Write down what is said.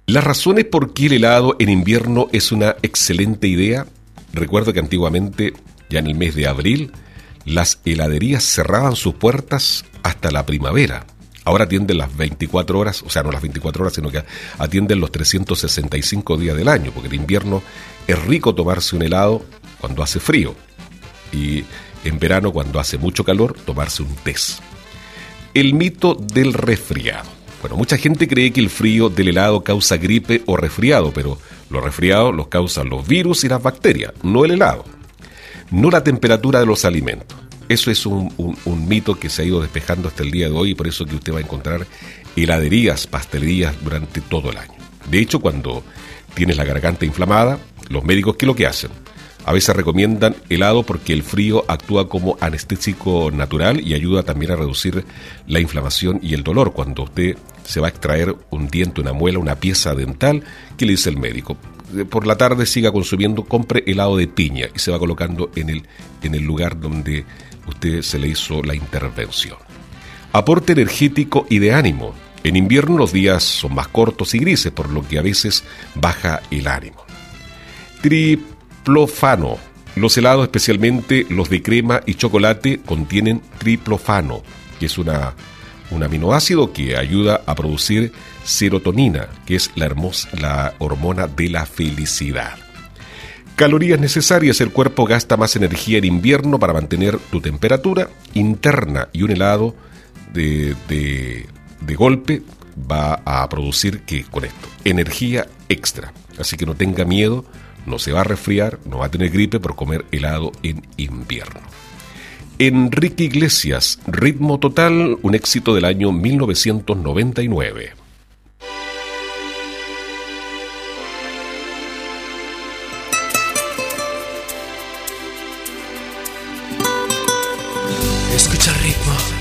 Las razones por qué el helado en invierno es una excelente idea. Recuerdo que antiguamente, ya en el mes de abril, las heladerías cerraban sus puertas hasta la primavera. Ahora atienden las 24 horas, o sea, no las 24 horas, sino que atienden los 365 días del año, porque en invierno es rico tomarse un helado cuando hace frío y en verano, cuando hace mucho calor, tomarse un té. El mito del resfriado. Bueno, mucha gente cree que el frío del helado causa gripe o resfriado, pero los resfriados los causan los virus y las bacterias, no el helado. No la temperatura de los alimentos. Eso es un mito que se ha ido despejando hasta el día de hoy y por eso que usted va a encontrar heladerías, pastelerías durante todo el año. De hecho, cuando tienes la garganta inflamada, los médicos, ¿qué es lo que hacen? A veces recomiendan helado porque el frío actúa como anestésico natural y ayuda también a reducir la inflamación y el dolor. Cuando usted se va a extraer un diente, una muela, una pieza dental, ¿qué le dice el médico? Por la tarde siga consumiendo, compre helado de piña y se va colocando en el lugar donde usted se le hizo la intervención. Aporte energético y de ánimo. En invierno los días son más cortos y grises, por lo que a veces baja el ánimo. Triptófano. Los helados, especialmente los de crema y chocolate, contienen triptófano, que es un aminoácido que ayuda a producir serotonina, que es la hormona de la felicidad. Calorías necesarias. El cuerpo gasta más energía en invierno para mantener tu temperatura interna y un helado de golpe va a producir, ¿qué con esto? Energía extra. Así que no tenga miedo, no se va a resfriar, no va a tener gripe por comer helado en invierno. Enrique Iglesias, Ritmo Total, un éxito del año 1999. Escucha ritmo.